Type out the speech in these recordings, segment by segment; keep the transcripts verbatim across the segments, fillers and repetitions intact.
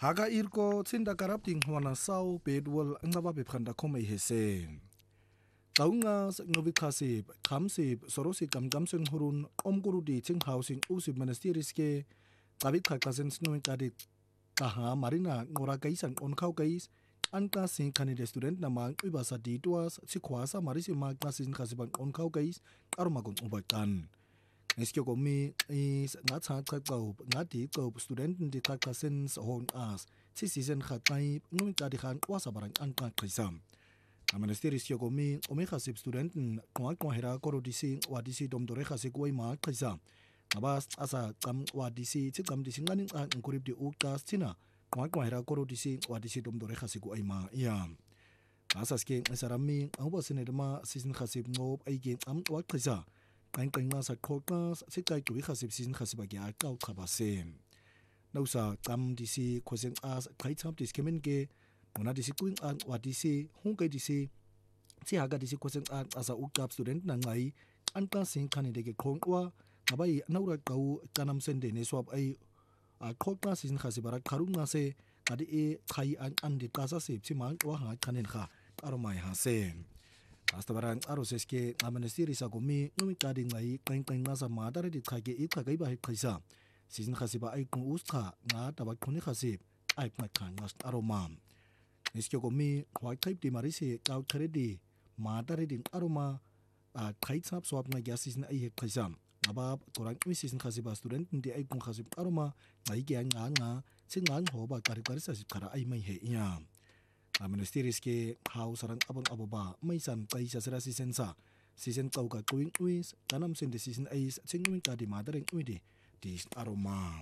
Haka irko tsinda karapting wana sau bedwal ngaba bephanda khoma ihese. Taunga ngobi khasib khamsib sorosi kamgamsen hurun omkurudi ting housing usib ministeriske ke tabit khakasen snoin kadit taha marina ngora kaisan onkau kais anka sin kanide student namang ibasa ditwas si khwasa marisi mag klasin khasiban onkau kais arumagon ubakan. Eskyo komi is ngat sa kau ngati kau studenten di khakasen hon as si season khatai ngun kadi khan kwasa barang anka khaisam. Ministeri eskyo komi omi khasib studenten kwa kwa hera korodisi wadisi domdore khasik wai ma khaisa. Abas asa kam wadisi tikam disi nganin an kurip di ukas tina kwa kwa hera korodisi wadisi domdore khasik wai ma iya. Asas ke sarami ahuba sinedma season khasib ngob aige am wa khaisa. Kain kain ma sa khokas sikai tu khasib season khasiba ya kau khabase. Nausa kam disi khosen as khaitsam diskemen ke ona disi kuin an wadisi hunkai disi si haga disi khosen an asa ukap student na ngai anka sin khanide ke khongwa abai naura kau kanam sende ne swap ai a khokna season khasibara kharunga se kadi e khai an an de kasa se chimang wa ha khanen kha aromai ha se astabaran aroseske amanestiri sagomi numi kadi ngai kain kain na sa madare di khage i khagai ba khaisa season khasiba ai kung uskha nga tabak khuni khasib ai pna khan ngas aroma iske gomi khwai type di marise kau khredi madare din aroma a khaitsap swap na gas season ai he khaisam abab torang mi season khasiba student di ai kung khasib aroma ngai ge nga nga singang hoba kari kari sa khara ai mai he ya Ministeris ke house ran abang aboba may san kay sa sira season sa season kau ka tuwing uwis tanam sin season ais singwing ka di madaring uwidi di aroma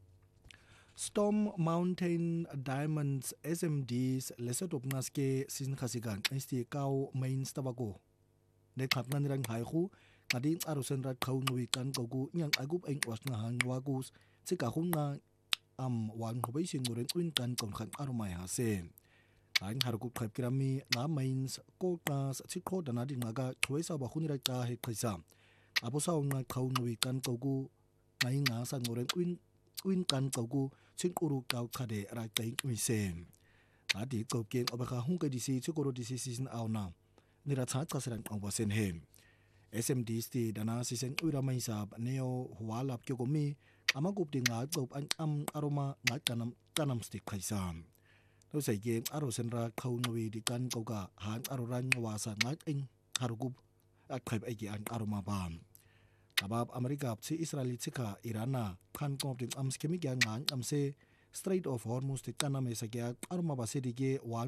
Storm Mountain Diamonds S M Ds lesotop nas ke season khasigan sti kau main stabako ne khapna nirang hai khu kading arusen rat khau nui kan kogu nyang agup eng was na hang wagus sika hunga am wan hobai sin nguren uin kan kon khan aromai ha se Kain harukut khaip kirami nga mains kokas chikho dana di ngaga choisa ba khunira ka he khaisa abosa nga khau nui kan kogu ngai nga san ngoren uin uin kan kogu chinkuru kau khade ra kai uise adi kopken obakha hungka disi chikoro disi season auna nira cha kasran awbasen he S M D sti dana season uira maisa neo hualap kyo komi amagup di nga kop an am aroma nga kanam kanam sti khaisa Đâu sai game aro senra khau nui di kan koga han aro ran wasa ngat ing harugup at khaip ai an aroma bam abab America si Israeli chika Irana khan kop din am skemi gyan ngan am se Strait of Hormuz ti kaname sa gya aroma ba se dige